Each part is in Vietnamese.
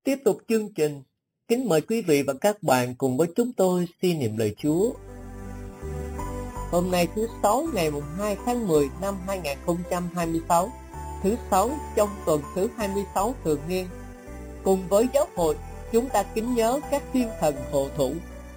Tiếp tục chương trình, kính mời quý vị và các bạn cùng với chúng tôi suy niệm lời Chúa. Hôm nay thứ Sáu ngày 2 tháng 10 năm 2026, thứ Sáu trong tuần thứ 26 thường niên. Cùng với giáo hội, chúng ta kính nhớ các thiên thần hộ thủ.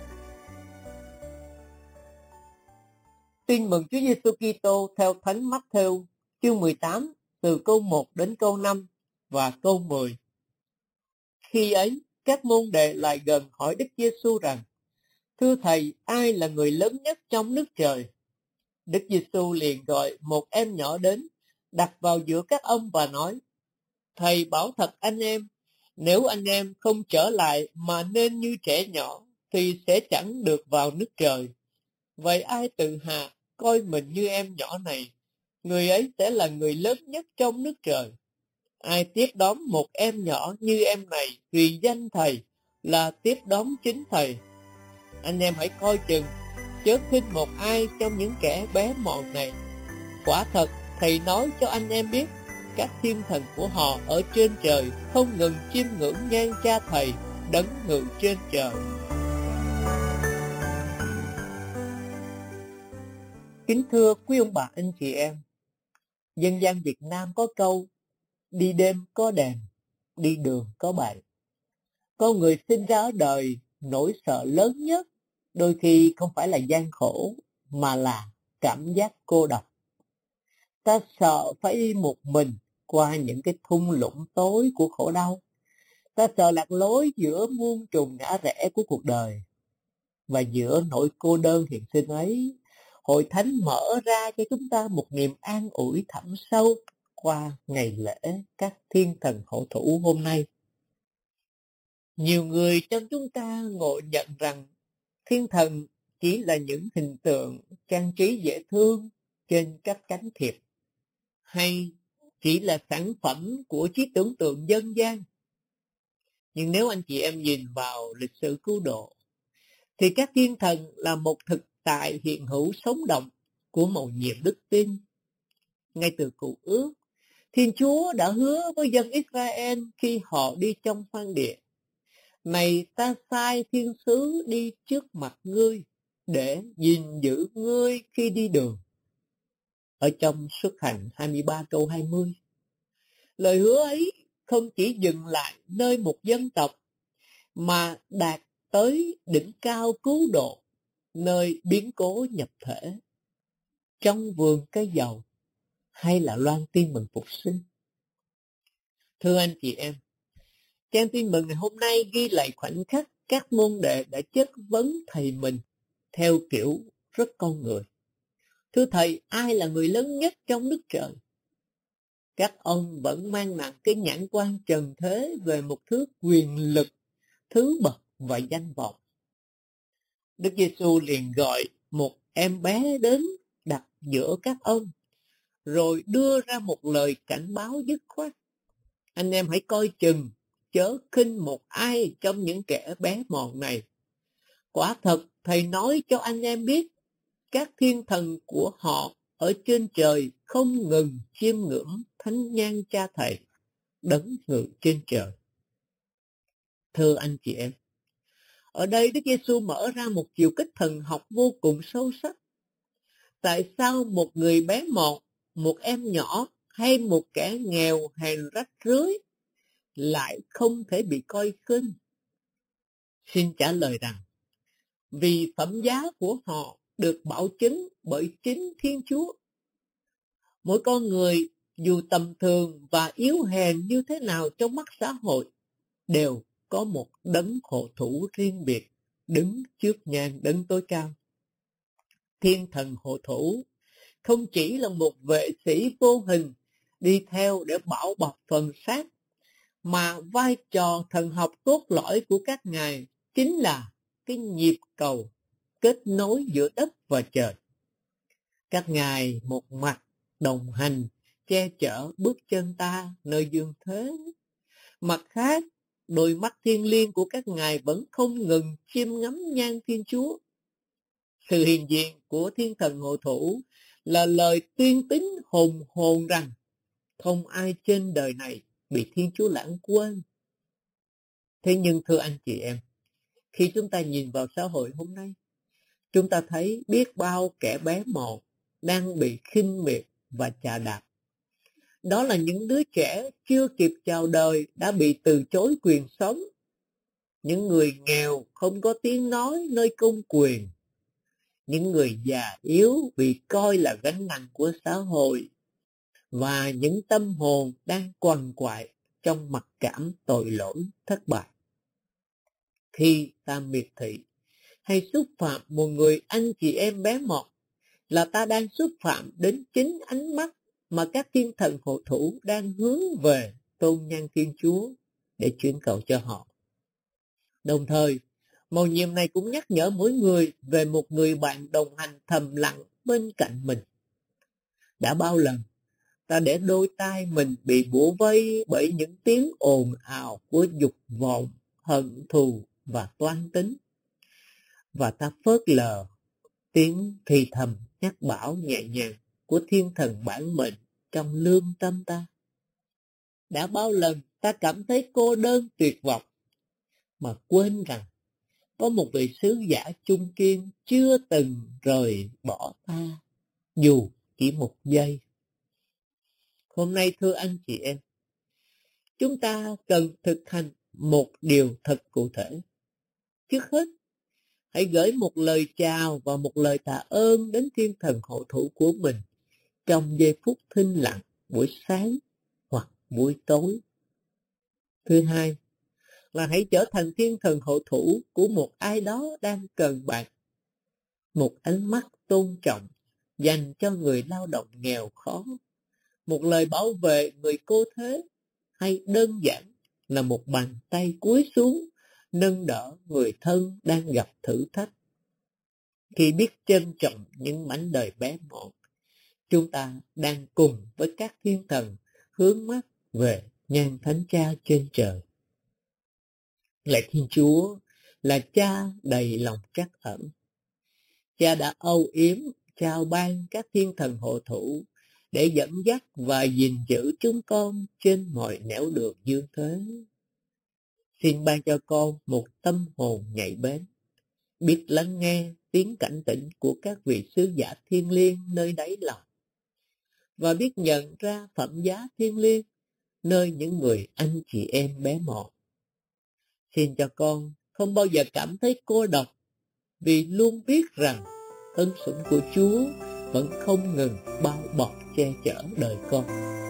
Tin mừng Chúa Giêsu Kitô theo Thánh Mát-thêu, chương 18, từ câu 1 đến câu 5 và câu 10. Khi ấy, các môn đệ lại gần hỏi Đức Giêsu rằng: Thưa Thầy, ai là người lớn nhất trong nước trời? Đức Giêsu liền gọi một em nhỏ đến, đặt vào giữa các ông và nói: Thầy bảo thật anh em, nếu anh em không trở lại mà nên như trẻ nhỏ, thì sẽ chẳng được vào nước trời. Vậy ai tự hạ coi mình như em nhỏ này, người ấy sẽ là người lớn nhất trong nước trời. Ai tiếp đón một em nhỏ như em này vì danh Thầy là tiếp đón chính Thầy. Anh em hãy coi chừng, chớ khinh một ai trong những kẻ bé mọn này. Quả thật, Thầy nói cho anh em biết, các thiên thần của họ ở trên trời không ngừng chiêm ngưỡng nhan Cha Thầy đấng ngự trên trời. Kính thưa quý ông bà anh chị em, dân gian Việt Nam có câu: đi đêm có đèn, đi đường có bầy. Con người sinh ra ở đời, nỗi sợ lớn nhất đôi khi không phải là gian khổ, mà là cảm giác cô độc. Ta sợ phải đi một mình qua những cái thung lũng tối của khổ đau. Ta sợ lạc lối giữa muôn trùng ngã rẽ của cuộc đời. Và giữa nỗi cô đơn hiện sinh ấy, Hội Thánh mở ra cho chúng ta một niềm an ủi thẳm sâu qua ngày lễ các thiên thần hộ thủ hôm nay. Nhiều người trong chúng ta ngộ nhận rằng thiên thần chỉ là những hình tượng trang trí dễ thương trên các cánh thiệp, hay chỉ là sản phẩm của trí tưởng tượng dân gian. Nhưng nếu anh chị em nhìn vào lịch sử cứu độ, thì các thiên thần là một thực tại hiện hữu sống động của mầu nhiệm đức tin. Ngay từ Cựu Ước, Thiên Chúa đã hứa với dân Israel khi họ đi trong hoang địa: Này, ta sai thiên sứ đi trước mặt ngươi để gìn giữ ngươi khi đi đường. Ở trong Xuất Hành 23 câu 20. Lời hứa ấy không chỉ dừng lại nơi một dân tộc, mà đạt tới đỉnh cao cứu độ, nơi biến cố nhập thể, trong vườn cây dầu, hay là loan tin mừng phục sinh. Thưa anh chị em, trang tin mừng ngày hôm nay ghi lại khoảnh khắc các môn đệ đã chất vấn thầy mình theo kiểu rất con người. Thưa Thầy, ai là người lớn nhất trong nước trời? Các ông vẫn mang nặng cái nhãn quan trần thế về một thứ quyền lực, thứ bậc và danh vọng. Đức Giêsu liền gọi một em bé đến đặt giữa các ông, rồi đưa ra một lời cảnh báo dứt khoát: Anh em hãy coi chừng, chớ khinh một ai trong những kẻ bé mọn này. Quả thật, Thầy nói cho anh em biết, các thiên thần của họ ở trên trời không ngừng chiêm ngưỡng thánh nhan Cha Thầy đấng ngự trên trời. Thưa anh chị em, ở đây Đức Giêsu mở ra một chiều kích thần học vô cùng sâu sắc. Tại sao một người bé mọn, một em nhỏ hay một kẻ nghèo hèn rách rưới lại không thể bị coi khinh? Xin trả lời rằng, vì phẩm giá của họ được bảo chứng bởi chính Thiên Chúa. Mỗi con người, dù tầm thường và yếu hèn như thế nào trong mắt xã hội, đều có một đấng hộ thủ riêng biệt, đứng trước nhan đấng tối cao. Thiên thần hộ thủ không chỉ là một vệ sĩ vô hình đi theo để bảo bọc phần xác, mà vai trò thần học cốt lõi của các ngài chính là cái nhịp cầu kết nối giữa đất và trời. Các ngài một mặt đồng hành, che chở bước chân ta nơi dương thế, mặt khác, đôi mắt thiêng liêng của các ngài vẫn không ngừng chiêm ngắm nhan Thiên Chúa. Sự hiện diện của thiên thần hộ thủ là lời tuyên tín hùng hồn rằng không ai trên đời này bị Thiên Chúa lãng quên. Thế nhưng thưa anh chị em, khi chúng ta nhìn vào xã hội hôm nay, chúng ta thấy biết bao kẻ bé mọn đang bị khinh miệt và chà đạp. Đó là những đứa trẻ chưa kịp chào đời đã bị từ chối quyền sống. Những người nghèo không có tiếng nói nơi công quyền. Những người già yếu bị coi là gánh nặng của xã hội. Và những tâm hồn đang quằn quại trong mặc cảm tội lỗi thất bại. Khi ta miệt thị hay xúc phạm một người anh chị em bé mọn, là ta đang xúc phạm đến chính ánh mắt mà các thiên thần hộ thủ đang hướng về tôn nhân Thiên Chúa để chuyển cầu cho họ. Đồng thời, mầu nhiệm này cũng nhắc nhở mỗi người về một người bạn đồng hành thầm lặng bên cạnh mình. Đã bao lần ta để đôi tai mình bị bủa vây bởi những tiếng ồn ào của dục vọng, hận thù và toan tính, và ta phớt lờ tiếng thì thầm nhắc bảo nhẹ nhàng của thiên thần bản mệnh trong lương tâm ta. Đã bao lần ta cảm thấy cô đơn tuyệt vọng, mà quên rằng có một vị sứ giả trung kiên chưa từng rời bỏ ta, dù chỉ một giây. Hôm nay thưa anh chị em, chúng ta cần thực hành một điều thật cụ thể. Trước hết, hãy gửi một lời chào và một lời tạ ơn đến thiên thần hộ thủ của mình trong giây phút thinh lặng buổi sáng hoặc buổi tối. Thứ hai là hãy trở thành thiên thần hộ thủ của một ai đó đang cần bạn. Một ánh mắt tôn trọng dành cho người lao động nghèo khó, một lời bảo vệ người cô thế, hay đơn giản là một bàn tay cúi xuống nâng đỡ người thân đang gặp thử thách. Khi biết trân trọng những mảnh đời bé mọn, chúng ta đang cùng với các thiên thần hướng mắt về nhan Thánh Cha trên trời. Lạy Thiên Chúa là Cha đầy lòng trắc ẩn. Cha đã âu yếm trao ban các thiên thần hộ thủ để dẫn dắt và gìn giữ chúng con trên mọi nẻo đường dương thế. Xin ban cho con một tâm hồn nhạy bén, biết lắng nghe tiếng cảnh tỉnh của các vị sứ giả thiêng liêng nơi đáy lòng, và biết nhận ra phẩm giá thiêng liêng nơi những người anh chị em bé mọn. Xin cho con không bao giờ cảm thấy cô độc, vì luôn biết rằng ân sủng của Chúa vẫn không ngừng bao bọc che chở đời con.